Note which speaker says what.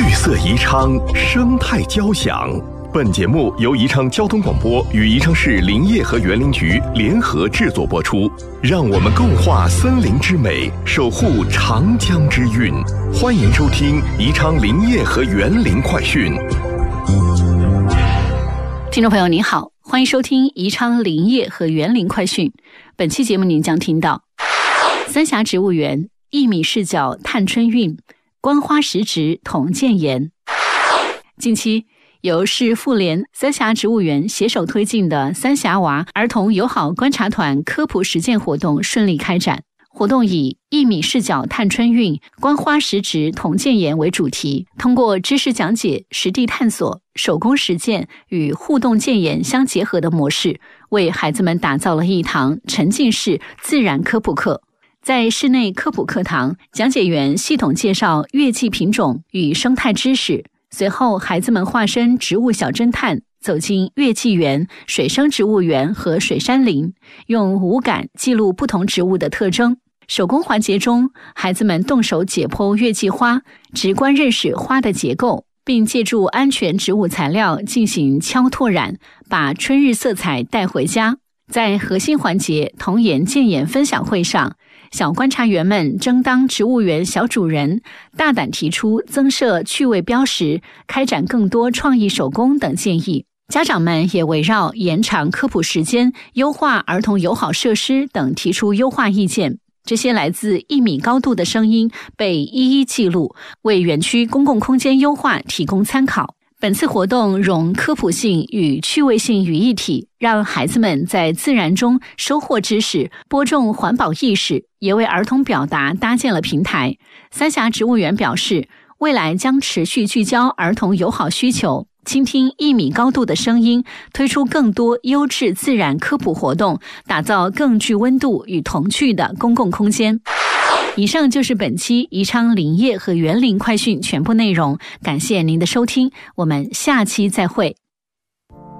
Speaker 1: 绿色宜昌，生态交响。本节目由宜昌交通广播与宜昌市林业和园林局联合制作播出。让我们共话森林之美，守护长江之韵。欢迎收听宜昌林业和园林快讯。
Speaker 2: 听众朋友您好，欢迎收听宜昌林业和园林快讯。本期节目您将听到三峡植物园1米视角探春韵，观花时值同建言。近期由市妇联三峡植物园携手推进的三峡娃儿童友好观察团科普实践活动顺利开展。活动以1米视角探春韵，观花时值同建言为主题，通过知识讲解、实地探索、手工实践与互动建言相结合的模式，为孩子们打造了一堂沉浸式自然科普课。在室内科普课堂，讲解员系统介绍月季品种与生态知识，随后孩子们化身植物小侦探，走进月季园、水生植物园和水杉林，用五感记录不同植物的特征。手工环节中，孩子们动手解剖月季花，直观认识花的结构，并借助安全植物材料进行敲拓染，把春日色彩带回家。在核心环节童言建言分享会上，小观察员们争当植物园小主人，大胆提出增设趣味标识、开展更多创意手工等建议。家长们也围绕延长科普时间、优化儿童友好设施等提出优化意见。这些来自1米高度的声音被一一记录，为园区公共空间优化提供参考。本次活动融科普性与趣味性于一体，让孩子们在自然中收获知识，播种环保意识，也为儿童表达搭建了平台。三峡植物园表示，未来将持续聚焦儿童友好需求，倾听1米高度的声音，推出更多优质自然科普活动，打造更具温度与童趣的公共空间。以上就是本期宜昌林业和园林快讯全部内容，感谢您的收听，我们下期再会。